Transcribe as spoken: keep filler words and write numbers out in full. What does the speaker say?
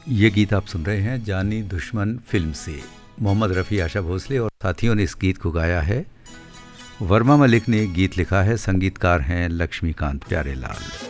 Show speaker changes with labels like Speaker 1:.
Speaker 1: ये गीत आप सुन रहे हैं जानी दुश्मन फिल्म से। मोहम्मद रफ़ी, आशा भोसले और साथियों ने इस गीत को गाया है। वर्मा मलिक ने गीत लिखा है, संगीतकार हैं लक्ष्मीकांत प्यारेलाल।